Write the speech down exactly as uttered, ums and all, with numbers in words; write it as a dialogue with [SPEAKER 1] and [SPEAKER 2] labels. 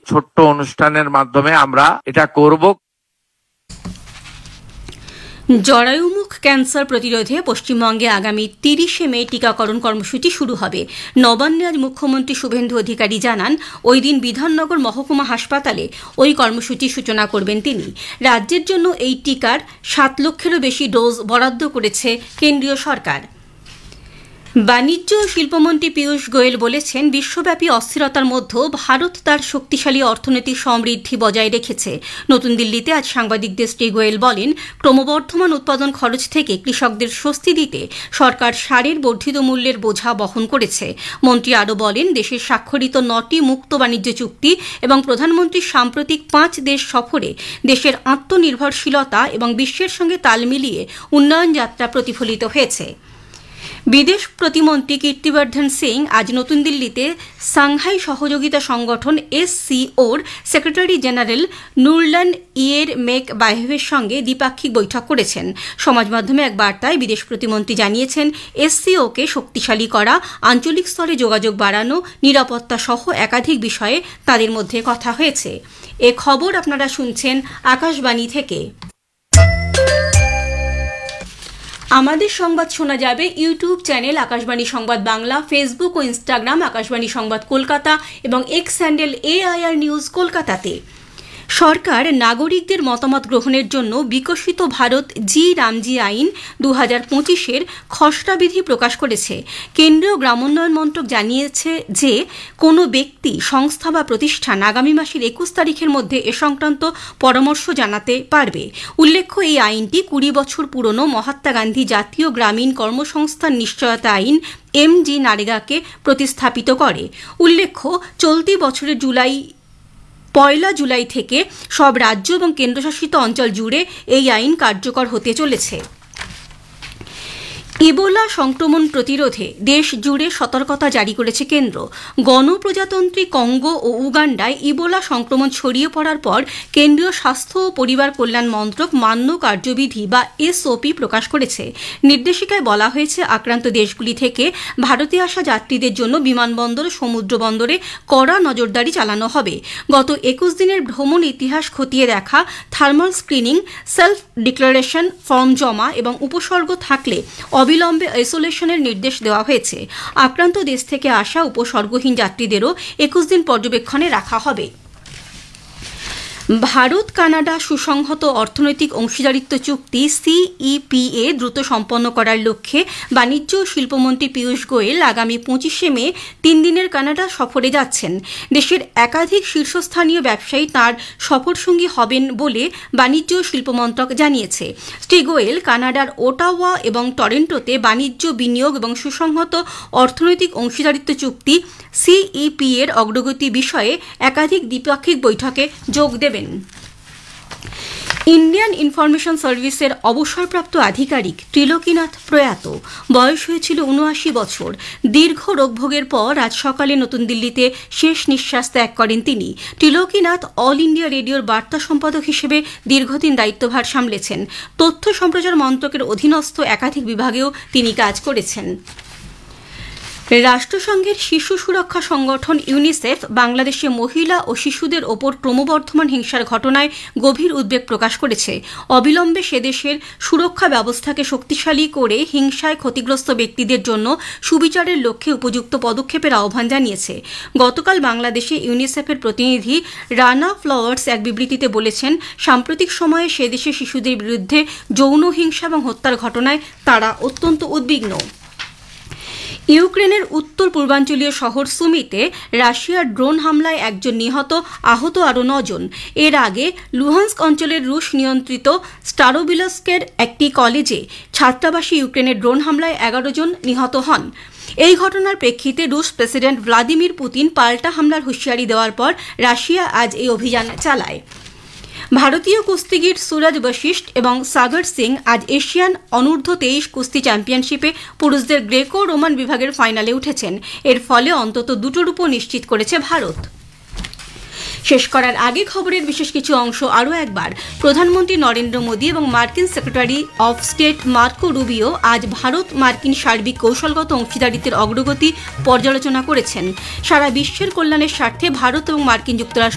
[SPEAKER 1] ছোট্ট অনুষ্ঠানের মাধ্যমে আমরা এটা করব।
[SPEAKER 2] জরায়ুমুখ ক্যান্সার প্রতিরোধে পশ্চিমবঙ্গে আগামী তিরিশে মে টিকাকরণ কর্মসূচি শুরু হবে। নবান্নে আজ মুখ্যমন্ত্রী শুভেন্দু অধিকারী জানান, ওই দিন বিধাননগর মহকুমা হাসপাতালে ওই কর্মসূচির সূচনা করবেন তিনি। রাজ্যের জন্য এই টিকার সাত লক্ষেরও বেশি ডোজ বরাদ্দ করেছে কেন্দ্রীয় সরকার। বাণিজ্য ও শিল্পমন্ত্রী পীযূষ গোয়েল বলেছেন, বিশ্বব্যাপী অস্থিরতার মধ্যেও ভারত তার শক্তিশালী অর্থনৈতিক সমৃদ্ধি বজায় রেখেছে। নতুন দিল্লিতে আজ সাংবাদিকদের শ্রী গোয়েল বলেন, ক্রমবর্ধমান উৎপাদন খরচ থেকে কৃষকদের স্বস্তি দিতে সরকার সারের বর্ধিত মূল্যের বোঝা বহন করেছে। মন্ত্রী আরও বলেন, দেশের স্বাক্ষরিত নটি মুক্ত বাণিজ্য চুক্তি এবং প্রধানমন্ত্রীর সাম্প্রতিক পাঁচ দেশ সফরে দেশের আত্মনির্ভরশীলতা এবং বিশ্বের সঙ্গে তাল মিলিয়ে উন্নয়ন যাত্রা প্রতিফলিত হয়েছে। বিদেশ প্রতিমন্ত্রী কীর্তিবর্ধন সিং আজ নতুন দিল্লিতে সাংহাই সহযোগিতা সংগঠন এসসিওর সেক্রেটারি জেনারেল নুরলান ইয়ের মেক বাহেভের সঙ্গে দ্বিপাক্ষিক বৈঠক করেছেন। সমাজ মাধ্যমে এক বার্তায় বিদেশ প্রতিমন্ত্রী জানিয়েছেন, এসসিওকে শক্তিশালী করা, আঞ্চলিক স্তরে যোগাযোগ বাড়ানো, নিরাপত্তা সহ একাধিক বিষয়ে তাদের মধ্যে কথা হয়েছে। এ খবর আপনারা শুনছেন আকাশবাণী থেকে। আমাদের সংবাদ শোনা যাবে ইউটিউব চ্যানেল আকাশবাণী সংবাদ বাংলা, ফেসবুক ও ইনস্টাগ্রাম আকাশবাণী সংবাদ কলকাতা এবং এক্স হ্যান্ডেল এআইআর নিউজ কলকাতাতে। সরকার নাগরিকদের মতামত গ্রহণের জন্য বিকশিত ভারত জি রামজি আইন দু হাজার পঁচিশের খসড়া বিধি প্রকাশ করেছে। কেন্দ্রীয় গ্রামোন্নয়ন মন্ত্রক জানিয়েছে যে কোনো ব্যক্তি, সংস্থা বা প্রতিষ্ঠান আগামী মাসের একুশ তারিখের মধ্যে এ সংক্রান্ত পরামর্শ জানাতে পারবে। উল্লেখ্য, এই আইনটি কুড়ি বছর পুরনো মহাত্মা গান্ধী জাতীয় গ্রামীণ কর্মসংস্থান নিশ্চয়তা আইন এম জি নারেগাকে প্রতিস্থাপিত করে। উল্লেখ্য, চলতি বছরের জুলাই পয়লা জুলাই থেকে সব রাজ্য এবং কেন্দ্রশাসিত অঞ্চল জুড়ে এই আইন কার্যকর হতে চলেছে। ইবোলা সংক্রমণ প্রতিরোধে দেশ জুড়ে সতর্কতা জারি করেছে কেন্দ্র। গণপ্রজাতন্ত্রী কঙ্গো ও উগান্ডায় ইবোলা সংক্রমণ ছড়িয়ে পড়ার পর কেন্দ্রীয় স্বাস্থ্য ও পরিবার কল্যাণ মন্ত্রক মান্য কার্যবিধি বা এসওপি প্রকাশ করেছে। নির্দেশিকায় বলা হয়েছে, আক্রান্ত দেশগুলি থেকে ভারতে আসা যাত্রীদের জন্য বিমানবন্দর ও সমুদ্র বন্দরে কড়া নজরদারি চালানো হবে। গত একুশ দিনের ভ্রমণ ইতিহাস খতিয়ে দেখা, thermal screening, self declaration form জমা এবং উপসর্গ থাকলে অবিলম্বে আইসোলেশনের নির্দেশ দেওয়া হয়েছে। আক্রান্ত দেশ থেকে আসা উপসর্গহীন যাত্রীদেরও একুশ দিন পর্যবেক্ষণে রাখা হবে। ভারত কানাডা সুসংহত অর্থনৈতিক অংশীদারিত্ব চুক্তি সিইপিএ দ্রুত সম্পন্ন করার লক্ষ্যে বাণিজ্য ও শিল্পমন্ত্রী পীযূষ গোয়েল আগামী পঁচিশে মে তিন দিনের কানাডা সফরে যাচ্ছেন। দেশের একাধিক শীর্ষস্থানীয় ব্যবসায়ী তাঁর সফরসঙ্গী হবেন বলে বাণিজ্য ও শিল্পমন্ত্রক জানিয়েছে। শ্রী গোয়েল কানাডার ওটাওয়া এবং টরন্টোতে বাণিজ্য, বিনিয়োগ এবং সুসংহত অর্থনৈতিক অংশীদারিত্ব চুক্তি সিইপি এর অগ্রগতি বিষয়ে একাধিক দ্বিপাক্ষিক বৈঠকে যোগ দেবেন। ইন্ডিয়ান ইনফরমেশন সার্ভিসের অবসরপ্রাপ্ত আধিকারিক ত্রিলোকীনাথ প্রয়াত। বয়স হয়েছিল উনআশি বছর। দীর্ঘ রোগভোগের পর আজ সকালে নতুন দিল্লিতে শেষ নিঃশ্বাস ত্যাগ করেন তিনি। ত্রিলোকীনাথ অল ইন্ডিয়া রেডিওর বার্তা সম্পাদক হিসেবে দীর্ঘদিন দায়িত্বভার সামলেছেন। তথ্য সম্প্রচার মন্ত্রকের অধীনস্থ একাধিক বিভাগেও তিনি কাজ করেছেন। রাষ্ট্রসংঘের শিশু সুরক্ষা সংগঠন ইউনিসেফ বাংলাদেশে মহিলা ও শিশুদের ওপর ক্রমবর্ধমান হিংসার ঘটনায় গভীর উদ্বেগ প্রকাশ করেছে। অবিলম্বে সে দেশের সুরক্ষা ব্যবস্থাকে শক্তিশালী করে হিংসায় ক্ষতিগ্রস্ত ব্যক্তিদের জন্য সুবিচারের লক্ষ্যে উপযুক্ত পদক্ষেপের আহ্বান জানিয়েছে। গতকাল বাংলাদেশে ইউনিসেফের প্রতিনিধি রানা ফ্লাওয়ার্স এক বিবৃতিতে বলেছেন, সাম্প্রতিক সময়ে সে দেশে শিশুদের বিরুদ্ধে যৌন হিংসা এবং হত্যার ঘটনায় তারা অত্যন্ত উদ্বিগ্ন। ইউক্রেনের উত্তর পূর্বাঞ্চলীয় শহর সুমিতে রাশিয়ার ড্রোন হামলায় একজন নিহত, আহত আরও নজন। এর আগে লুহান্স্ক অঞ্চলের রুশ নিয়ন্ত্রিত স্টারোবিলস্কের একটি কলেজে ছাত্রাবাসী ইউক্রেনের ড্রোন হামলায় এগারো জন নিহত হন। এই ঘটনার প্রেক্ষিতে রুশ প্রেসিডেন্ট ভ্লাদিমির পুতিন পাল্টা হামলার হুঁশিয়ারি দেওয়ার পর রাশিয়া আজ এই অভিযান চালায়। ভারতীয় কুস্তিগির সুরজ বশিষ্ঠ এবং সাগর সিং আজ এশিয়ান অনূর্ধ্ব তেইশ কুস্তি চ্যাম্পিয়নশিপে পুরুষদের গ্রেকো রোমান বিভাগের ফাইনালে উঠেছেন। এর ফলে অন্তত দুটো রূপো নিশ্চিত করেছে ভারত। শেষ করার আগে খবরের বিশেষ কিছু অংশ আরও একবার। প্রধানমন্ত্রী নরেন্দ্র মোদী এবং মার্কিন secretary of state Marco Rubio আজ ভারত মার্কিন সার্বিক কৌশলগত অংশীদারিত্বের অগ্রগতি পর্যালোচনা করেছেন। সারা বিশ্বের কল্যাণের স্বার্থে ভারত এবং মার্কিন যুক্তরাষ্ট্র